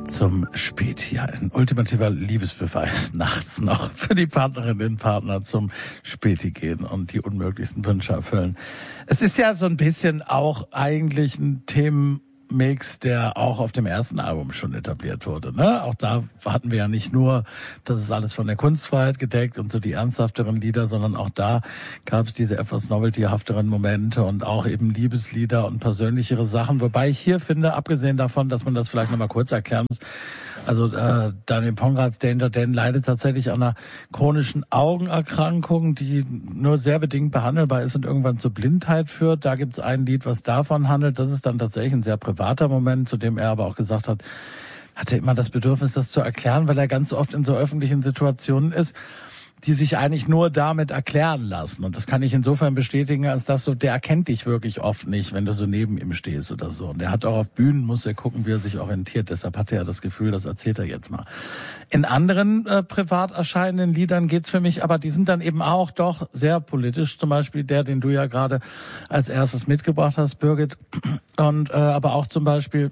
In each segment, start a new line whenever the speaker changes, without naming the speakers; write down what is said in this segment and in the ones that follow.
zum Späti. Ein ultimativer Liebesbeweis nachts noch für die Partnerin, den Partner zum Späti gehen und die unmöglichsten Wünsche erfüllen. Es ist ja so ein bisschen auch eigentlich ein Themenmix, der auch auf dem ersten Album schon etabliert wurde, ne? Auch da hatten wir ja nicht nur, das ist alles von der Kunstfreiheit gedeckt und so die ernsthafteren Lieder, sondern auch da gab es diese etwas noveltyhafteren Momente und auch eben Liebeslieder und persönlichere Sachen. Wobei ich hier finde, abgesehen davon, dass man das vielleicht nochmal kurz erklären muss, also Daniel Pongrads Danger Dan leidet tatsächlich an einer chronischen Augenerkrankung, die nur sehr bedingt behandelbar ist und irgendwann zur Blindheit führt. Da gibt es ein Lied, was davon handelt. Das ist dann tatsächlich ein sehr privater Moment, zu dem er aber auch gesagt hat, hatte immer das Bedürfnis, das zu erklären, weil er ganz oft in so öffentlichen Situationen ist, die sich eigentlich nur damit erklären lassen. Und das kann ich insofern bestätigen, als dass der erkennt dich wirklich oft nicht, wenn du so neben ihm stehst oder so. Und er hat auch auf Bühnen, muss er gucken, wie er sich orientiert. Deshalb hatte er das Gefühl, das erzählt er jetzt mal. In anderen privat erscheinenden Liedern geht's für mich, aber die sind dann eben auch doch sehr politisch. Zum Beispiel der, den du ja gerade als erstes mitgebracht hast, Birgit. Und aber auch zum Beispiel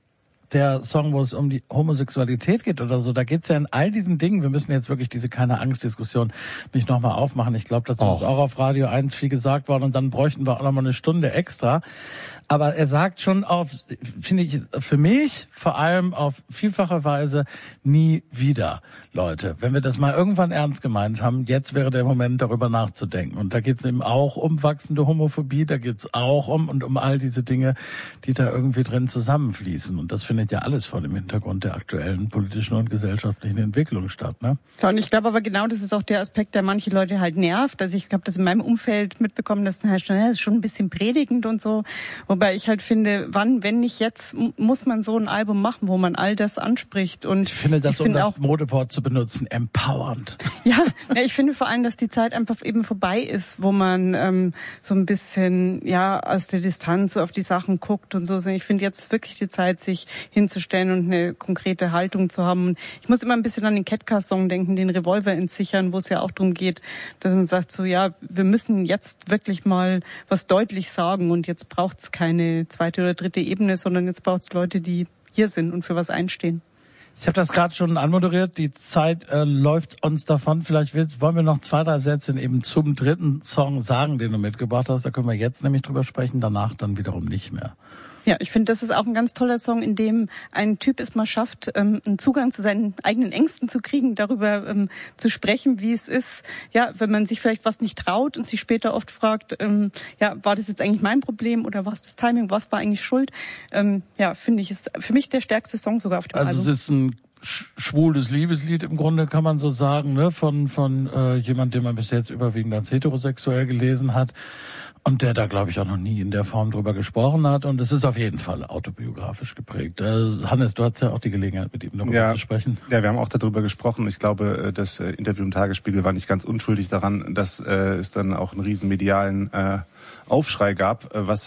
der Song, wo es um die Homosexualität geht oder so, da geht's ja in all diesen Dingen, wir müssen jetzt wirklich diese Keine-Angst-Diskussion nicht nochmal aufmachen. Ich glaube, dazu ist auch auf Radio 1 viel gesagt worden und dann bräuchten wir auch nochmal eine Stunde extra. Aber er sagt schon auf, finde ich, für mich vor allem auf vielfache Weise nie wieder, Leute. Wenn wir das mal irgendwann ernst gemeint haben, jetzt wäre der Moment, darüber nachzudenken. Und da geht es eben auch um wachsende Homophobie, da geht es auch um all diese Dinge, die da irgendwie drin zusammenfließen. Und das findet ja alles vor dem Hintergrund der aktuellen politischen und gesellschaftlichen Entwicklung statt, ne?
Ja, und ich glaube aber genau, das ist auch der Aspekt, der manche Leute halt nervt. Also ich habe das in meinem Umfeld mitbekommen, dass dann heißt, das ist schon ein bisschen predigend und so. Wobei ich halt finde, wann, wenn nicht jetzt, muss man so ein Album machen, wo man all das anspricht. Und
ich finde das, um das Modewort zu benutzen, empowernd.
Ja, ich finde vor allem, dass die Zeit einfach eben vorbei ist, wo man so ein bisschen aus der Distanz so auf die Sachen guckt und so. Ich finde jetzt wirklich die Zeit, sich hinzustellen und eine konkrete Haltung zu haben. Und ich muss immer ein bisschen an den Catcar-Song denken, den Revolver entsichern, wo es ja auch darum geht, dass man sagt so, ja, wir müssen jetzt wirklich mal was deutlich sagen und jetzt braucht's keine zweite oder dritte Ebene, sondern jetzt braucht's Leute, die hier sind und für was einstehen.
Ich habe das gerade schon anmoderiert, die Zeit läuft uns davon. Vielleicht wollen wir noch 2, 3 Sätze eben zum dritten Song sagen, den du mitgebracht hast. Da können wir jetzt nämlich drüber sprechen, danach dann wiederum nicht mehr.
Ja, ich finde, das ist auch ein ganz toller Song, in dem ein Typ es mal schafft, einen Zugang zu seinen eigenen Ängsten zu kriegen, darüber zu sprechen, wie es ist, wenn man sich vielleicht was nicht traut und sich später oft fragt, war das jetzt eigentlich mein Problem oder war es das Timing, was war eigentlich schuld? Finde ich, ist für mich der stärkste Song sogar auf dem Album.
Also es ist ein schwules Liebeslied im Grunde, kann man so sagen, ne, von jemand, den man bis jetzt überwiegend als heterosexuell gelesen hat. Und der da, glaube ich, auch noch nie in der Form drüber gesprochen hat. Und es ist auf jeden Fall autobiografisch geprägt. Hannes, du hattest ja auch die Gelegenheit, mit ihm darüber zu sprechen.
Ja, wir haben auch darüber gesprochen. Ich glaube, das Interview im Tagesspiegel war nicht ganz unschuldig daran, dass es dann auch einen riesen medialen Aufschrei gab,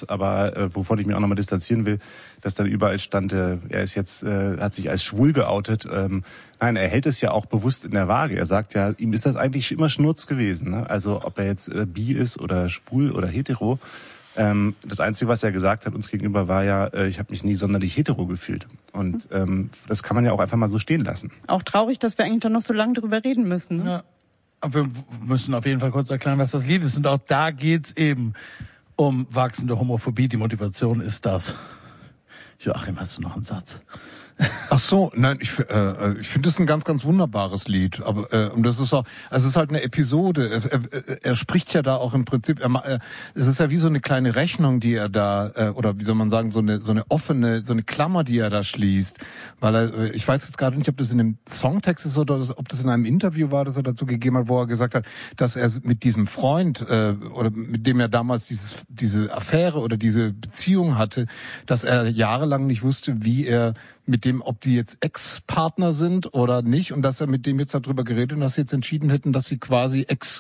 wovon ich mich auch nochmal distanzieren will, dass dann überall stand, er ist jetzt, hat sich als schwul geoutet. Nein, er hält es ja auch bewusst in der Waage. Er sagt ja, ihm ist das eigentlich immer Schnurz gewesen, ne? Also ob er jetzt bi ist oder schwul oder hetero. Das Einzige, was er gesagt hat uns gegenüber, war ja, ich habe mich nie sonderlich hetero gefühlt. Und das kann man ja auch einfach mal so stehen lassen.
Auch traurig, dass wir eigentlich dann noch so lange darüber reden müssen. Ne?
Ja. Aber wir müssen auf jeden Fall kurz erklären, was das Lied ist. Und auch da geht's eben um wachsende Homophobie. Die Motivation ist das. Joachim, hast du noch einen Satz?
Ach so, nein, ich finde das ein ganz, ganz wunderbares Lied. Aber und das ist auch, also es ist halt eine Episode. Er spricht ja da auch im Prinzip. Es ist ja wie so eine kleine Rechnung, die er da oder wie soll man sagen, so eine offene, so eine Klammer, die er da schließt. Weil ich weiß jetzt gerade nicht, ob das in dem Songtext ist oder ob das in einem Interview war, das er dazu gegeben hat, wo er gesagt hat, dass er mit diesem Freund oder mit dem er damals diese Affäre oder diese Beziehung hatte, dass er jahrelang nicht wusste, wie er mit dem, ob die jetzt Ex-Partner sind oder nicht, und dass er mit dem jetzt darüber geredet und dass sie jetzt entschieden hätten, dass sie quasi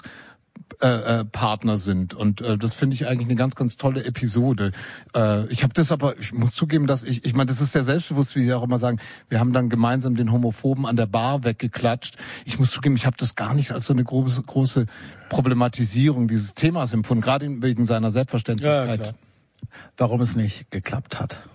Ex-Partner sind. Und das finde ich eigentlich eine ganz, ganz tolle Episode. Ich muss zugeben, dass ich meine, das ist sehr selbstbewusst, wie Sie auch immer sagen, wir haben dann gemeinsam den Homophoben an der Bar weggeklatscht. Ich muss zugeben, ich habe das gar nicht als so eine große Problematisierung dieses Themas empfunden, gerade wegen seiner Selbstverständlichkeit.
Ja, klar. Warum es nicht geklappt hat.